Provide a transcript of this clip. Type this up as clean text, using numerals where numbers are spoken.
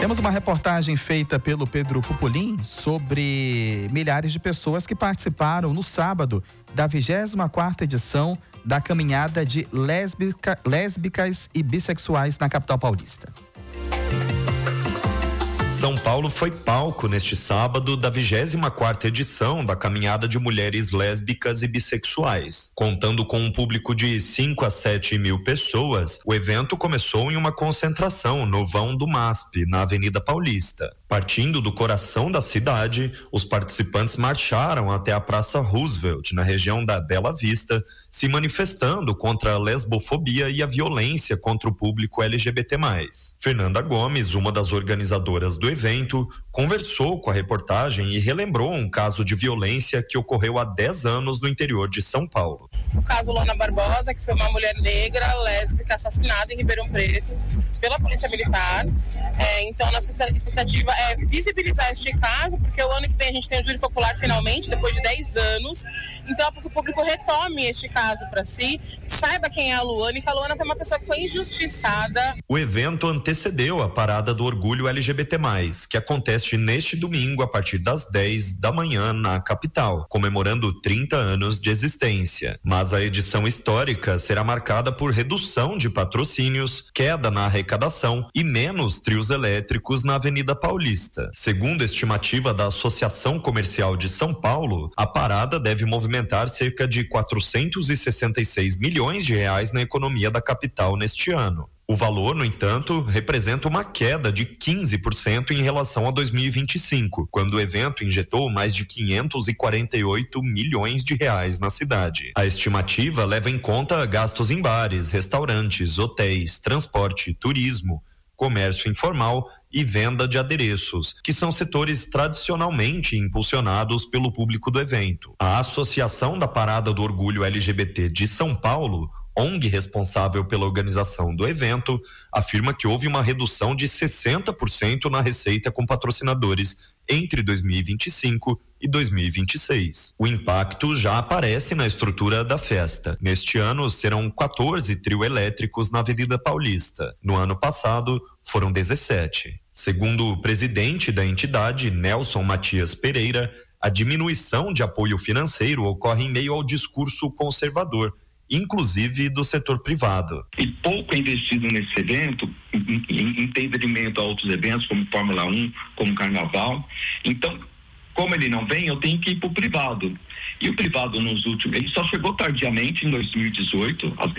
Temos uma reportagem feita pelo Pedro Pupolin sobre milhares de pessoas que participaram no sábado da 24ª edição da caminhada de lésbicas e bissexuais na capital paulista. São Paulo foi palco neste sábado da 24ª edição da Caminhada de Mulheres Lésbicas e Bissexuais. Contando com um público de 5 a 7 mil pessoas, o evento começou em uma concentração no vão do MASP, na Avenida Paulista. Partindo do coração da cidade, os participantes marcharam até a Praça Roosevelt, na região da Bela Vista, se manifestando contra a lesbofobia e a violência contra o público LGBT+. Fernanda Gomes, uma das organizadoras do evento, conversou com a reportagem e relembrou um caso de violência que ocorreu há 10 anos no interior de São Paulo. O caso Lona Barbosa, que foi uma mulher negra, lésbica, assassinada em Ribeirão Preto pela Polícia Militar. Então, nossa expectativa é visibilizar este caso, porque o ano que vem a gente tem o júri popular finalmente, depois de 10 anos. Então, é para que o público retome este caso para si, saiba quem é a Luana, e que a Luana foi uma pessoa que foi injustiçada. O evento antecedeu a Parada do Orgulho LGBT+, que acontece neste domingo a partir das 10 da manhã na capital, comemorando 30 anos de existência. Mas a edição histórica será marcada por redução de patrocínios, queda na arrecadação e menos trios elétricos na Avenida Paulista. Segundo a estimativa da Associação Comercial de São Paulo, a parada deve movimentar cerca de 466 milhões de reais na economia da capital neste ano. O valor, no entanto, representa uma queda de 15% em relação a 2025, quando o evento injetou mais de 548 milhões de reais na cidade. A estimativa leva em conta gastos em bares, restaurantes, hotéis, transporte, turismo, comércio informal e venda de adereços, que são setores tradicionalmente impulsionados pelo público do evento. A Associação da Parada do Orgulho LGBT de São Paulo, ONG responsável pela organização do evento, afirma que houve uma redução de 60% na receita com patrocinadores entre 2025 e 2026. O impacto já aparece na estrutura da festa. Neste ano serão 14 trio elétricos na Avenida Paulista. No ano passado foram 17. Segundo o presidente da entidade, Nelson Matias Pereira, a diminuição de apoio financeiro ocorre em meio ao discurso conservador, inclusive do setor privado. E pouco é investido nesse evento, em detrimento a outros eventos, como Fórmula 1, como Carnaval. Então, como ele não vem, eu tenho que ir para o privado. E o privado ele só chegou tardiamente em 2018, as